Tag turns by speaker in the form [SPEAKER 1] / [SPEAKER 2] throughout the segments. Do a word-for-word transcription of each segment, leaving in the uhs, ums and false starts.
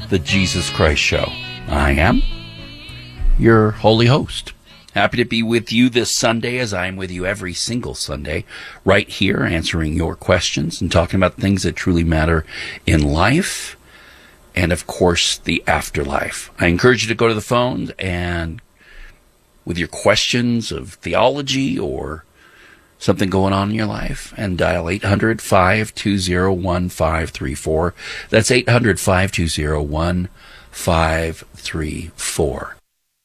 [SPEAKER 1] The Jesus Christ Show. I am your holy host. Happy to be with you this Sunday, as I am with you every single Sunday, right here, answering your questions and talking about things that truly matter in life and, of course, the afterlife. I encourage you to go to the phones and with your questions of theology or something going on in your life, and dial eight hundred, five two zero, one five three four. That's eight hundred, five two zero, one five three four.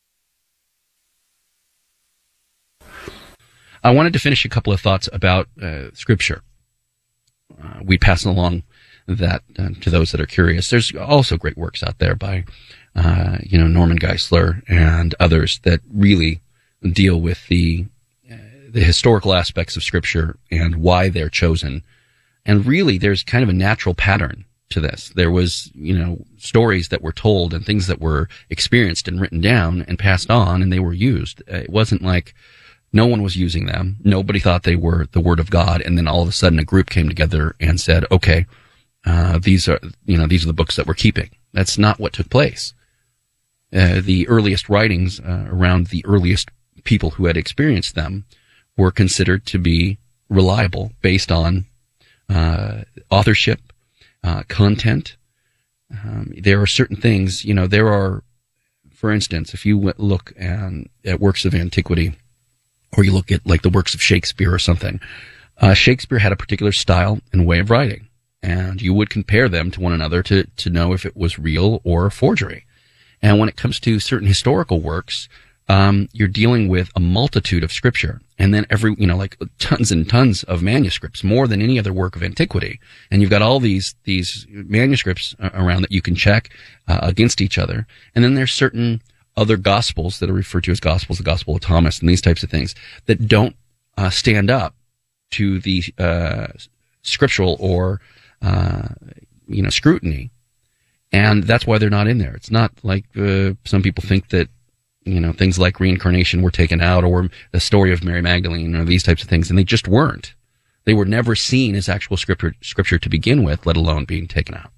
[SPEAKER 1] I wanted to finish a couple of thoughts about uh, Scripture. Uh, we pass along that uh, to those that are curious. There's also great works out there by, uh, you know, Norman Geisler and others that really deal with the the historical aspects of Scripture and why they're chosen. And really, there's kind of a natural pattern to this. There was, you know, stories that were told and things that were experienced and written down and passed on, and they were used. It wasn't like no one was using them. Nobody thought they were the Word of God, and then all of a sudden a group came together and said, okay, uh, these are, you know, these are the books that we're keeping. That's not what took place. Uh, the earliest writings uh, around the earliest people who had experienced them were considered to be reliable based on uh, authorship, uh, content. Um, there are certain things, you know, there are, for instance, if you w- look at, at works of antiquity, or you look at like the works of Shakespeare or something, uh, Shakespeare had a particular style and way of writing, and you would compare them to one another to, to know if it was real or forgery. And when it comes to certain historical works, Um, you're dealing with a multitude of scripture, and then every, you know, like tons and tons of manuscripts, more than any other work of antiquity. And you've got all these, these manuscripts around that you can check uh, against each other. And then there's certain other gospels that are referred to as gospels, the Gospel of Thomas and these types of things that don't uh, stand up to the uh, scriptural or, uh, you know, scrutiny. And that's why they're not in there. It's not like uh, some people think that, you know, things like reincarnation were taken out, or the story of Mary Magdalene, or these types of things, and they just weren't. They were never seen as actual scripture, scripture to begin with, let alone being taken out.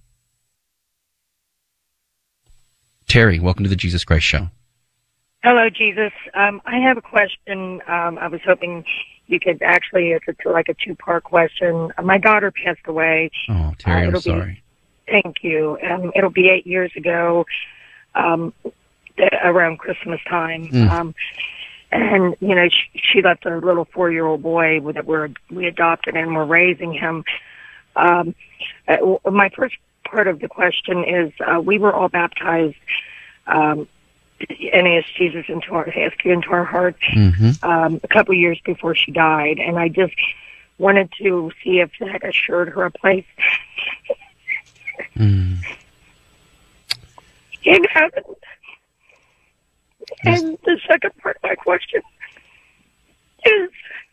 [SPEAKER 1] Terry, welcome to the Jesus Christ Show.
[SPEAKER 2] Hello, Jesus. Um, I have a question. Um, I was hoping you could actually, it's a, like a two-part question. Uh, my daughter passed away.
[SPEAKER 1] Oh, Terry, uh, I'm sorry.
[SPEAKER 2] Be, thank you. Um, it'll be eight years ago. Um, around Christmas time. Mm. Um, and, you know, she, she left a little four-year-old boy that we're, we adopted, and we're raising him. Um, uh, my first part of the question is, uh, we were all baptized, um, and asked Jesus into our, asked you into our hearts, mm-hmm. um, a couple years before she died. And I just wanted to see if that assured her a place mm. in heaven. And the second part of my question is,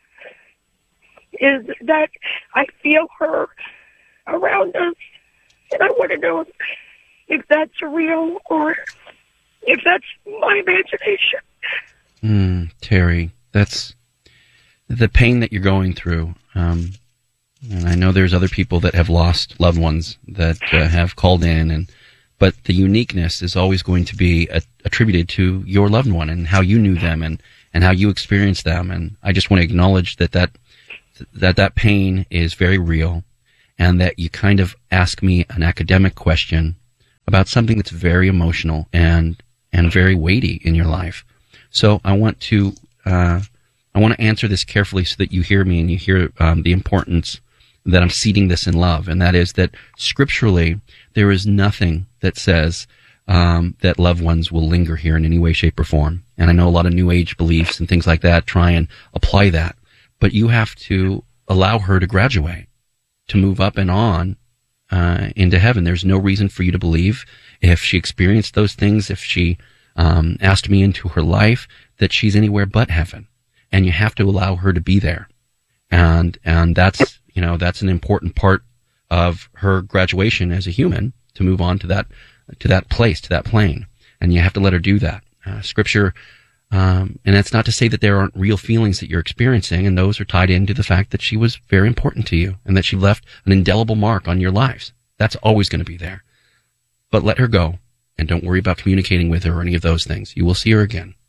[SPEAKER 2] is that I feel her around us, and I want to know if, if that's real or if that's my imagination.
[SPEAKER 1] Mm, Terry, that's the pain that you're going through. Um, and I know there's other people that have lost loved ones that uh, have called in, and but the uniqueness is always going to be a, attributed to your loved one and how you knew them and, and how you experienced them. And I just want to acknowledge that that, that that pain is very real, and that you kind of ask me an academic question about something that's very emotional and, and very weighty in your life. So I want to, uh, I want to answer this carefully so that you hear me and you hear um, the importance that I'm seeding this in love, and that is that scripturally there is nothing that says um, that loved ones will linger here in any way, shape, or form. And I know a lot of New Age beliefs and things like that try and apply that, but you have to allow her to graduate, to move up and on uh, into heaven. There's no reason for you to believe, if she experienced those things, if she um, asked me into her life, that she's anywhere but heaven. And you have to allow her to be there. And and that's, you know, that's an important part of her graduation as a human, to move on to that to that place, to that plane. And you have to let her do that. Uh, scripture, um, and that's not to say that there aren't real feelings that you're experiencing, and those are tied into the fact that she was very important to you and that she left an indelible mark on your lives. That's always going to be there. But let her go, and don't worry about communicating with her or any of those things. You will see her again.